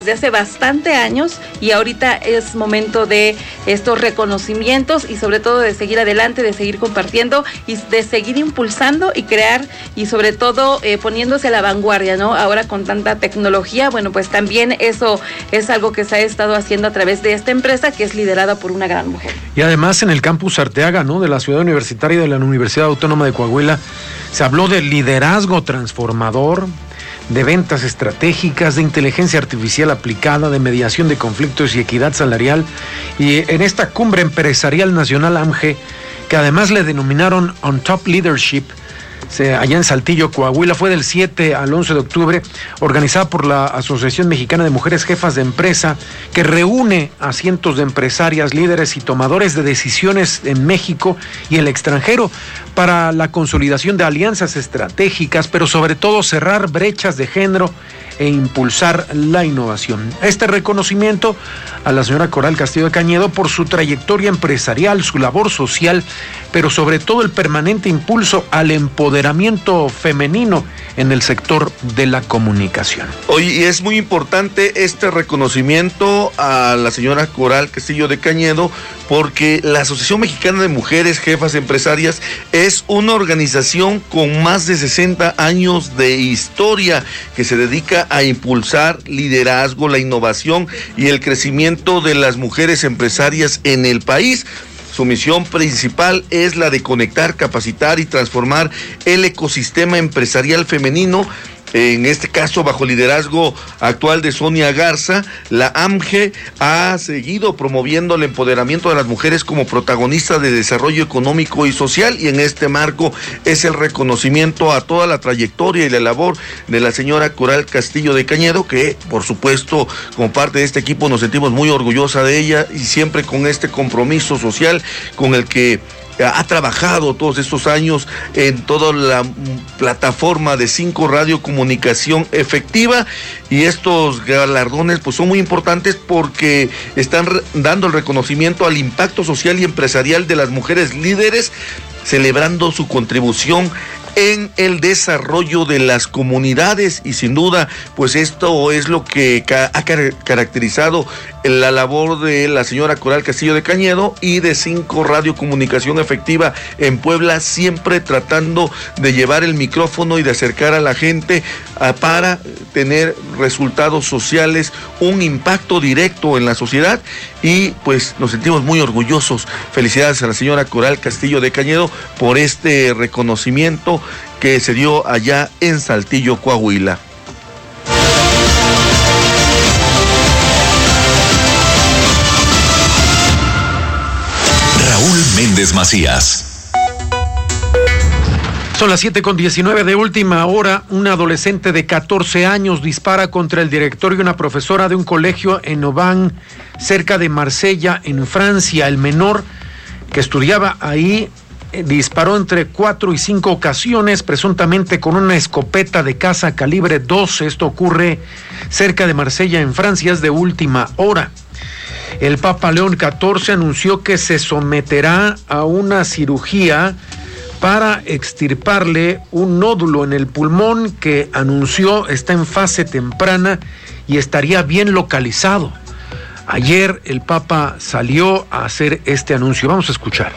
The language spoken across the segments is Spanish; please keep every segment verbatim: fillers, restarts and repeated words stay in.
Desde hace bastante años y ahorita es momento de estos reconocimientos y sobre todo de seguir adelante, de seguir compartiendo y de seguir impulsando y crear y sobre todo eh, poniéndose a la vanguardia, ¿no? Ahora con tanta tecnología, bueno, pues también eso es algo que se ha estado haciendo a través de esta empresa que es liderada por una gran mujer. Y además en el campus Arteaga, ¿no? De la Ciudad Universitaria de la Universidad Autónoma de Coahuila, se habló de liderazgo transformador, de ventas estratégicas, de inteligencia artificial aplicada, de mediación de conflictos y equidad salarial. Y en esta cumbre empresarial nacional A M G E, que además le denominaron On Top Leadership, allá en Saltillo, Coahuila, fue del siete al once de octubre, organizada por la Asociación Mexicana de Mujeres Jefas de Empresa, que reúne a cientos de empresarias, líderes y tomadores de decisiones en México y el extranjero para la consolidación de alianzas estratégicas, pero sobre todo cerrar brechas de género e impulsar la innovación. Este reconocimiento a la señora Coral Castillo de Cañedo por su trayectoria empresarial, su labor social, pero sobre todo el permanente impulso al empoderamiento femenino en el sector de la comunicación. Oye, y es muy importante este reconocimiento a la señora Coral Castillo de Cañedo porque la Asociación Mexicana de Mujeres Jefas Empresarias es una organización con más de sesenta años de historia que se dedica a impulsar liderazgo, la innovación y el crecimiento de las mujeres empresarias en el país. Su misión principal es la de conectar, capacitar y transformar el ecosistema empresarial femenino. En este caso, bajo liderazgo actual de Sonia Garza, la A M G E ha seguido promoviendo el empoderamiento de las mujeres como protagonistas de desarrollo económico y social, y en este marco es el reconocimiento a toda la trayectoria y la labor de la señora Coral Castillo de Cañedo, que por supuesto como parte de este equipo nos sentimos muy orgullosa de ella y siempre con este compromiso social con el que ha trabajado todos estos años en toda la plataforma de cinco Radio Comunicación Efectiva, y estos galardones pues son muy importantes porque están dando el reconocimiento al impacto social y empresarial de las mujeres líderes, celebrando su contribución en el desarrollo de las comunidades, y sin duda pues esto es lo que ca- ha car- caracterizado la labor de la señora Coral Castillo de Cañedo y de cinco Radio Comunicación Efectiva en Puebla, siempre tratando de llevar el micrófono y de acercar a la gente a, para tener resultados sociales, un impacto directo en la sociedad, y pues nos sentimos muy orgullosos. Felicidades a la señora Coral Castillo de Cañedo por este reconocimiento que se dio allá en Saltillo, Coahuila. Raúl Méndez Macías. Son las siete con diecinueve de última hora. Un adolescente de catorce años dispara contra el director y una profesora de un colegio en Aubin, cerca de Marsella, en Francia. El menor, que estudiaba ahí, disparó entre cuatro y cinco ocasiones, presuntamente con una escopeta de caza calibre doce. Esto ocurre cerca de Marsella, en Francia, es de última hora. El Papa León catorce anunció que se someterá a una cirugía para extirparle un nódulo en el pulmón que anunció está en fase temprana y estaría bien localizado. Ayer el Papa salió a hacer este anuncio. Vamos a escuchar.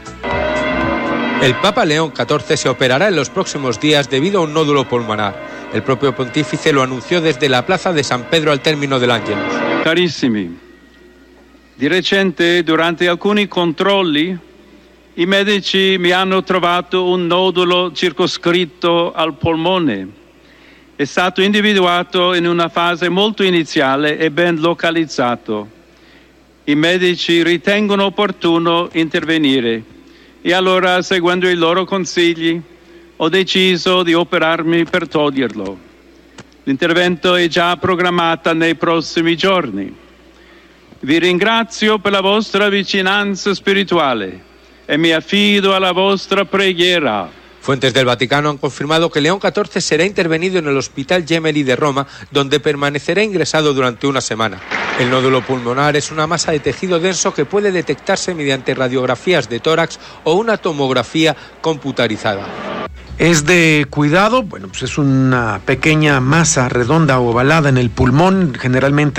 El Papa León catorce se operará en los próximos días debido a un nódulo pulmonar. El propio pontífice lo anunció desde la plaza de San Pedro al término del Ángelus. Carissimi, di recente durante alcuni controlli i medici mi hanno trovato un nodulo circoscritto al polmone. È stato individuato in una fase molto iniziale e ben localizzato. I medici ritengono opportuno intervenire e allora, seguendo i loro consigli, ho deciso di operarmi per toglierlo. L'intervento è già programmato nei prossimi giorni. Vi ringrazio per la vostra vicinanza spirituale e mi affido alla vostra preghiera. Fuentes del Vaticano han confirmado que León catorce será intervenido en el Hospital Gemelli de Roma, donde permanecerá ingresado durante una semana. El nódulo pulmonar es una masa de tejido denso que puede detectarse mediante radiografías de tórax o una tomografía computarizada. Es de cuidado, bueno, pues es una pequeña masa redonda o ovalada en el pulmón, generalmente